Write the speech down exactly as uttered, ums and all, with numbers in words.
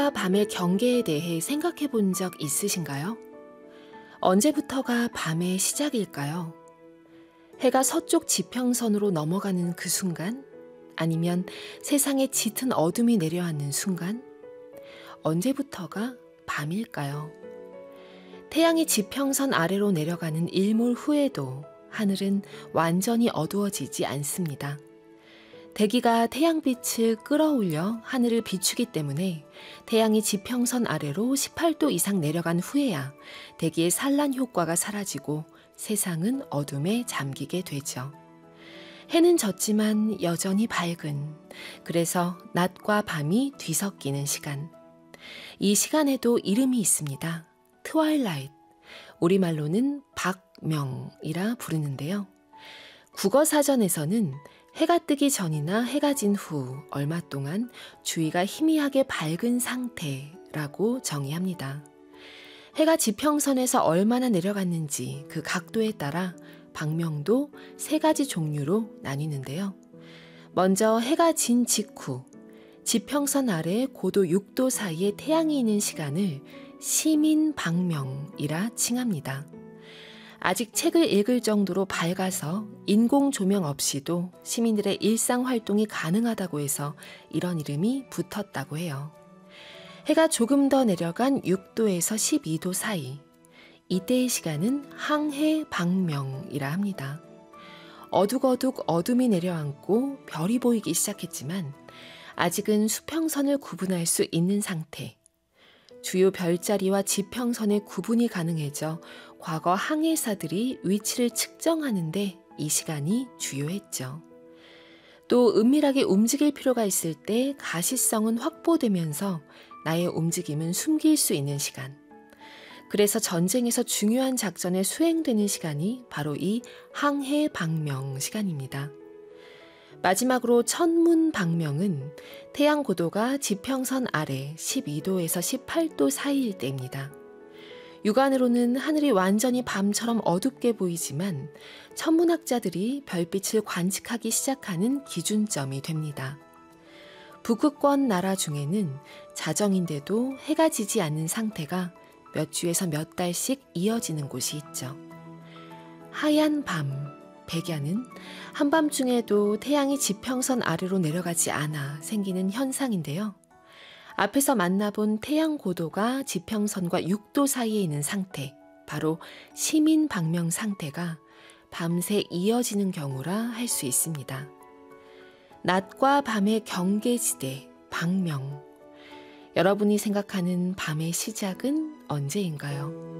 밤의 경계에 대해 생각해 본 적 있으신가요? 언제부터가 밤의 시작일까요? 해가 서쪽 지평선으로 넘어가는 그 순간? 아니면 세상에 짙은 어둠이 내려앉는 순간? 언제부터가 밤일까요? 태양이 지평선 아래로 내려가는 일몰 후에도 하늘은 완전히 어두워지지 않습니다. 대기가 태양빛을 끌어올려 하늘을 비추기 때문에 태양이 지평선 아래로 십팔 도 이상 내려간 후에야 대기의 산란 효과가 사라지고 세상은 어둠에 잠기게 되죠. 해는 졌지만 여전히 밝은, 그래서 낮과 밤이 뒤섞이는 시간. 이 시간에도 이름이 있습니다. 트와일라이트, 우리말로는 박명이라 부르는데요. 국어사전에서는 해가 뜨기 전이나 해가 진 후 얼마 동안 주위가 희미하게 밝은 상태라고 정의합니다. 해가 지평선에서 얼마나 내려갔는지 그 각도에 따라 박명도 세 가지 종류로 나뉘는데요. 먼저 해가 진 직후, 지평선 아래 고도 육 도 사이에 태양이 있는 시간을 시민박명이라 칭합니다. 아직 책을 읽을 정도로 밝아서 인공 조명 없이도 시민들의 일상 활동이 가능하다고 해서 이런 이름이 붙었다고 해요. 해가 조금 더 내려간 육 도에서 십이 도 사이, 이때의 시간은 항해박명이라 합니다. 어둑어둑 어둠이 내려앉고 별이 보이기 시작했지만 아직은 수평선을 구분할 수 있는 상태. 주요 별자리와 지평선의 구분이 가능해져 과거 항해사들이 위치를 측정하는데 이 시간이 주요했죠. 또 은밀하게 움직일 필요가 있을 때 가시성은 확보되면서 나의 움직임은 숨길 수 있는 시간. 그래서 전쟁에서 중요한 작전에 수행되는 시간이 바로 이 항해박명 시간입니다. 마지막으로 천문박명은 태양 고도가 지평선 아래 십이 도에서 십팔 도 사이일 때입니다. 육안으로는 하늘이 완전히 밤처럼 어둡게 보이지만 천문학자들이 별빛을 관측하기 시작하는 기준점이 됩니다. 북극권 나라 중에는 자정인데도 해가 지지 않는 상태가 몇 주에서 몇 달씩 이어지는 곳이 있죠. 하얀 밤, 백야는 한밤중에도 태양이 지평선 아래로 내려가지 않아 생기는 현상인데요. 앞에서 만나본 태양 고도가 지평선과 육 도 사이에 있는 상태, 바로 시민박명 상태가 밤새 이어지는 경우라 할 수 있습니다. 낮과 밤의 경계지대, 박명. 여러분이 생각하는 밤의 시작은 언제인가요?